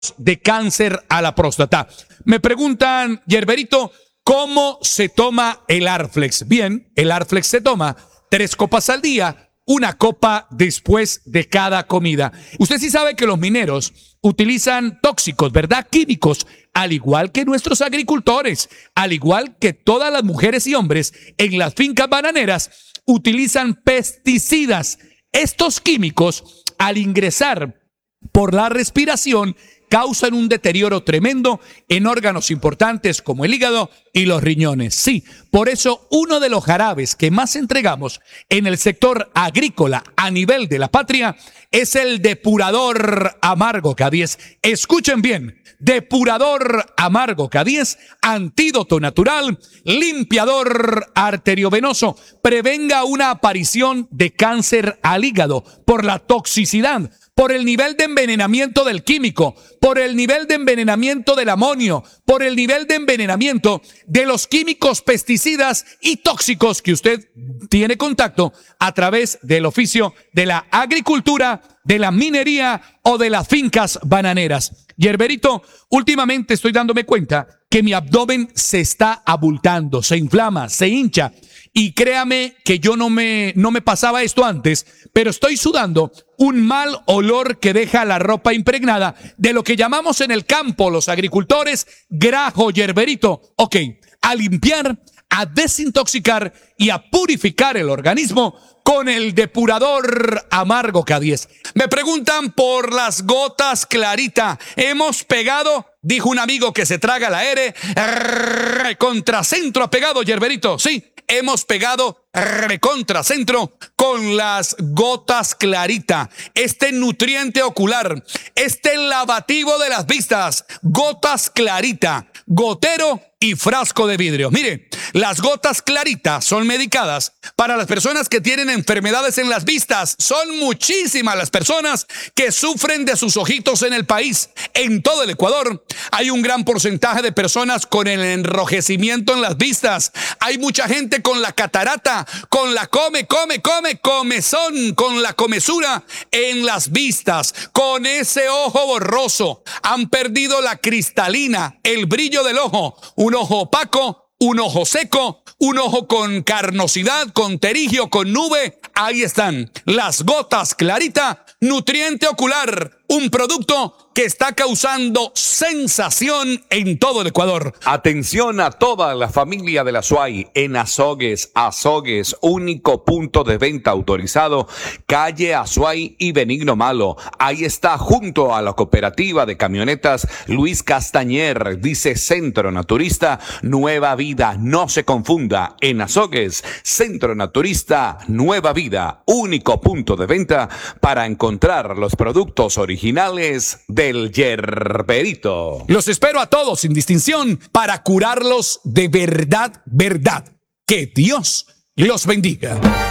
de cáncer a la próstata. Me preguntan, Yerberito, ¿cómo se toma el Arflex? Bien, el Arflex se toma 3 copas al día, 1 copa después de cada comida. Usted sí sabe que los mineros utilizan tóxicos, ¿verdad? Químicos, al igual que nuestros agricultores, al igual que todas las mujeres y hombres en las fincas bananeras, utilizan pesticidas. Estos químicos, al ingresar por la respiración, causan un deterioro tremendo en órganos importantes como el hígado y los riñones. Sí, por eso uno de los jarabes que más entregamos en el sector agrícola a nivel de la patria es el depurador amargo K10. Escuchen bien, depurador amargo K10, antídoto natural, limpiador arteriovenoso, prevenga una aparición de cáncer al hígado por la toxicidad, por el nivel de envenenamiento del químico, por el nivel de envenenamiento del amonio, por el nivel de envenenamiento de los químicos, pesticidas y tóxicos que usted tiene contacto a través del oficio de la agricultura, de la minería o de las fincas bananeras. Yerberito, últimamente estoy dándome cuenta que mi abdomen se está abultando, se inflama, se hincha. Y créame que yo no me pasaba esto antes, pero estoy sudando un mal olor que deja la ropa impregnada de lo que llamamos en el campo los agricultores grajo, Yerberito. Ok, a limpiar, a desintoxicar y a purificar el organismo con el depurador amargo K10. Me preguntan por las gotas Clarita. Hemos pegado, dijo un amigo que se traga la R, contracentro ha pegado, Yerberito. Sí, hemos pegado recontracentro con las gotas Clarita. Este nutriente ocular, este lavativo de las vistas, gotas Clarita, gotero y frasco de vidrio. Mire, las gotas Clarita son medicadas para las personas que tienen enfermedades en las vistas. Son muchísimas las personas que sufren de sus ojitos en el país. En todo el Ecuador hay un gran porcentaje de personas con el enrojecimiento en las vistas. Hay mucha gente con la catarata, con la comezón, con la comezura en las vistas, con ese ojo borroso. Han perdido la cristalina, el brillo del ojo. Un ojo opaco, un ojo seco, un ojo con carnosidad, con terigio, con nube. Ahí están las gotas Clarita, nutriente ocular, un producto que está causando sensación en todo el Ecuador. Atención a toda la familia de la SUAY en Azogues, único punto de venta autorizado, calle Azuay y Benigno Malo. Ahí está, junto a la cooperativa de camionetas Luis Castañer, dice Centro Naturista Nueva Vida. No se confunda, en Azogues, Centro Naturista Nueva Vida, único punto de venta para encontrar los productos originales del Yerberito. Los espero a todos sin distinción para curarlos de verdad, verdad. Que Dios los bendiga.